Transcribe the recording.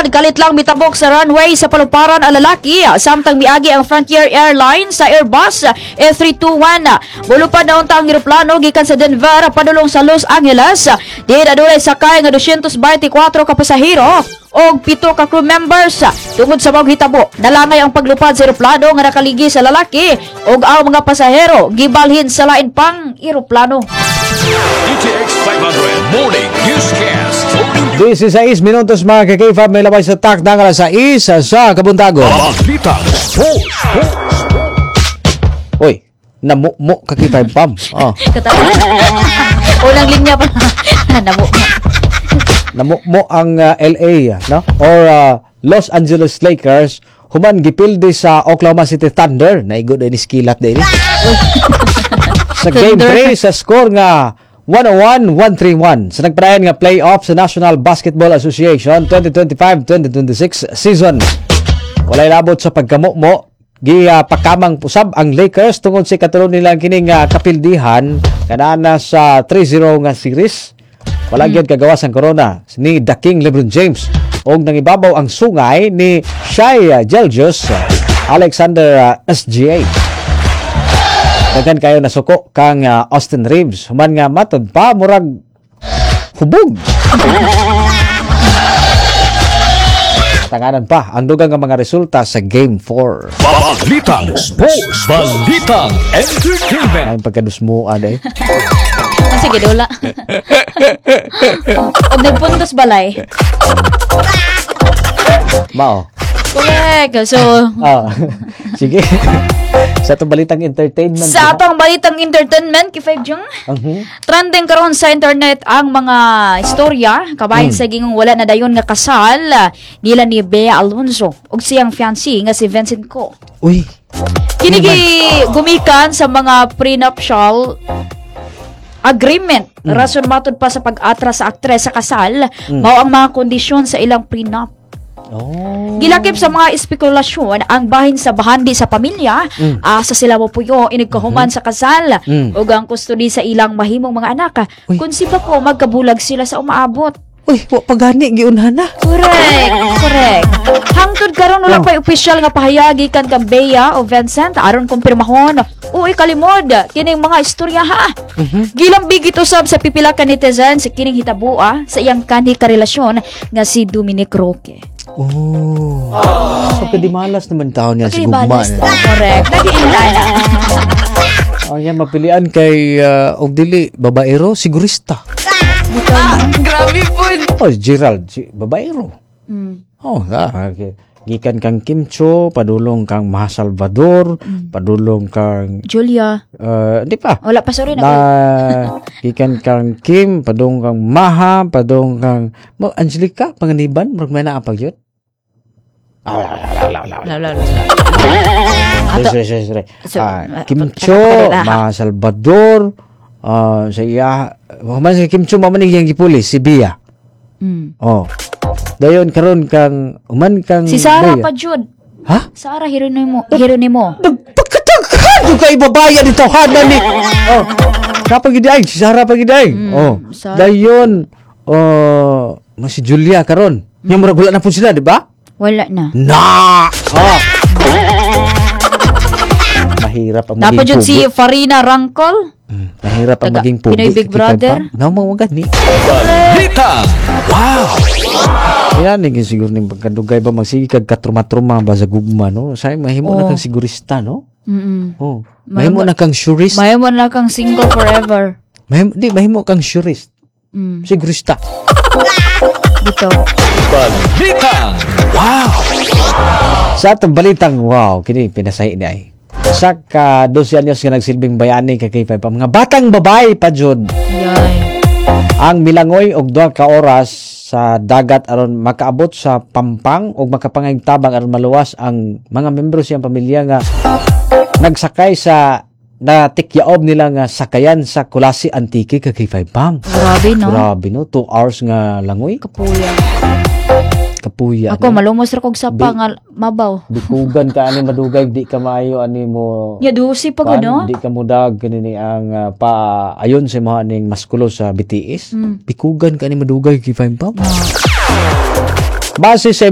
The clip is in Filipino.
Sunod, kalit lang mitabok sa runway sa paluparan ang lalaki. Samtang miagi ang Frontier Airlines sa Airbus A321. Bulupad na unta ang eroplano gikan sa Denver padulong sa Los Angeles. Di adunay sakay nga 224 ka pasahero og 7 ka crew members. Tungod sa maghitabo, nalangay ang paglupad sa eroplano nga nakaligi sa lalaki og ang mga pasahero gibalhin sa lain pang eroplano. DTX 500 Morning Newscast. 16 minutos mga ka-K-Fab, may labay sa tak ng alas 6 sa Kabuntagon. Balita Sports. Uy, namu-mu ka-K-Fab, Pam. Oh. Unang linya pa. Namu-mu ang LA, no? Or Los Angeles Lakers, human gipildi sa Oklahoma City Thunder. Naigo din iskilat din. Sa game 3, sa score nga 101-131 sa nagpadayon nga playoff sa National Basketball Association 2025-2026 season. Walay labot sa pagkamu-mo, pakamang pusab ang Lakers tungod sa katulong nilang kining kapildihan kanana sa 3-0 nga series. Wala gyud kagawas ang corona ni The King LeBron James og nangibabaw ang sungay ni Shai Gilgeous Alexander SGA. Daghan kayo nasuko kang Austin Reeves. Human nga matod pa, murag hubog. Tanganan pa ang dugang nga mga resulta sa Game 4. Balitang Sports. Balitang Entertainment. Ang pagkadusmuan eh. Sige, dola. Og nagpuntos balay. Mao. Correct. So, sige. Sa itong balitang entertainment. sa atong balitang entertainment, Kifay Jung, trending karon sa internet ang mga istorya kabahin sa gingong wala na dayon nga kasal nila ni Bea Alonzo ug siyang fiancé nga si Vincent Co. Uy. Kini gumikan sa mga prenuptial agreement. Rason matod pa sa pag-atras sa aktres sa kasal, mao ang mga kondisyon sa ilang prenup. Oh. Gilakip sa mga espekulasyon ang bahin sa bahandi sa pamilya, sa sila mo puyo inigkahuman sa kasal, ug ang kustodi sa ilang mahimong mga anak. Uy. Kung si ko magkabulag sila sa umaabot. Uy, wa pagani giunhan na. Correct. Hangtod karon wala pa opisyal nga pahayagi kan kang Bea o Vincent aron kumpirmahon. Uy, kalimod kining mga istorya ha. Gilambig ito sab sa pipila ka netizen sa kining hitabua sa iyang kanhi ka relasyon nga si Dominic Roque. Oh. So, kadimalas naman taon niya si Gugma. Correct. Nag-iintay na. Yan, mapilian kay Ogdili, babaero, sigurista. Grabe po. Oh, Gerald, si babaero. Oh, okay. Gikan kang Kim Cho, padulong kang Maha Salvador, padulong kang Julia. Di pa. Wala pa, sorry. Gikan kang Kim, padulong kang Maha, padulong kang Angelica, panganiban, murag may naapag yun. Kim Cho, Maha Salvador, sa iya, si Kim Cho, mamanig yung gipulis, si Bia. Oh. Dayon karon kang uman kang si Sarah pa Jud. Ha? Sarah Hieronimo. Pagkataghan kay babae dito hanan ni. Oh. Kapag giday si Sarah pagiday. Dayon si Julia karon. Nya murag wala na po sila, di ba? Wala na. Mahirap ang maging Dapat yun si Farina Rangkol. Mahirap ang maging pugi. Pinoy Big Brother. Mawag ni. Balita. Wow. Yan, siguro ni pagkadugay ba magsige kag katruma-truma ba sa gugma, no? Say mahimo na kang sigurista, no? Oh. Mahimo na kang surist. Mahimo na kang single forever. Mahimo kang surist. Sigurista. Dito. Balita. Wow. Sa atong balitang wow, kini pinasay ni ay. Sa ka 12 anyos nga nagsilbing bayani kay K5 pa mga batang babae pa jud. Yay. Ang milangoy og 2 ka oras sa dagat aron makaabot sa Pampang ug makapangaytabang aron maluwas ang mga membro siyang pamilya nga nagsakay sa natikyaob nila nga sakayan sa Kulasi Antique kay K5 Pam. Grabe no, 2 hours nga langoy. Kapuya. Ako malumos ra kog sapa nga mabaw. Bikugan ka ani madugay di ka maayo ani mo. Ya dusi pa ko no. Di ka mudag kanini ang ayon sa mga aning maskulo sa BTS. Bikugan ka ani madugay kay Fine Pam. Base sa